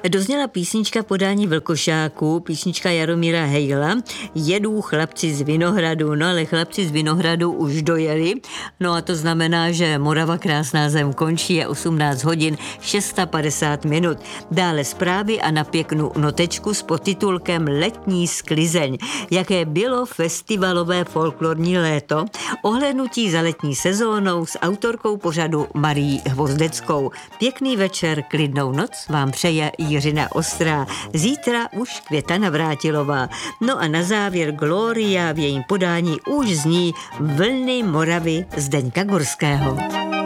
Dozněla písnička podání Vlkošáků, písnička Jaromíra Hejla, Jedou chlapci z Vinohradu, no ale chlapci z Vinohradu už dojeli, no a to znamená, že Morava krásná zem končí, je 18 hodin 650 minut. Dále zprávy a na pěknou notečku s podtitulkem Letní sklizeň. Jaké bylo festivalové folklorní léto? Ohlédnutí za letní sezónou s autorkou pořadu Marií Hvozdeckou. Pěkný večer, klidnou noc vám přeje Jiřina Ostrá. Zítra už Květa Navrátilová. No a na závěr Gloria, v jejím podání už zní Vlny Moravy Zdeňka Gorského.